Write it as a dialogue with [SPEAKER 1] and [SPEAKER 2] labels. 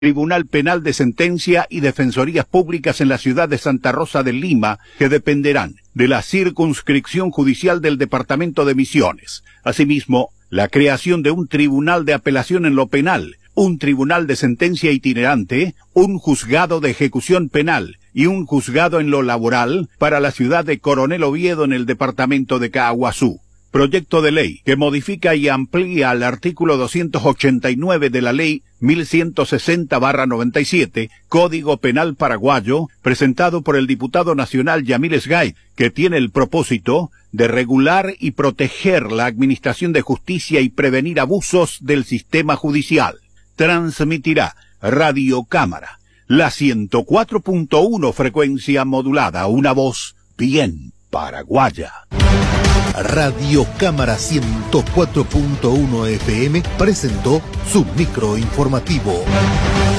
[SPEAKER 1] Tribunal Penal de Sentencia y Defensorías Públicas en la ciudad de Santa Rosa de Lima, que dependerán de la circunscripción judicial del Departamento de Misiones. Asimismo, la creación de un tribunal de apelación en lo penal, un tribunal de sentencia itinerante, un juzgado de ejecución penal y un juzgado en lo laboral para la ciudad de Coronel Oviedo en el departamento de Caaguazú. Proyecto de ley que modifica y amplía el artículo 289 de la Ley 1160/97, Código Penal Paraguayo, presentado por el diputado nacional Yamil Sgay, que tiene el propósito de regular y proteger la administración de justicia y prevenir abusos del sistema judicial. Transmitirá Radio Cámara, la 104.1 frecuencia modulada, una voz bien paraguaya.
[SPEAKER 2] Radio Cámara 104.1 FM presentó su micro informativo.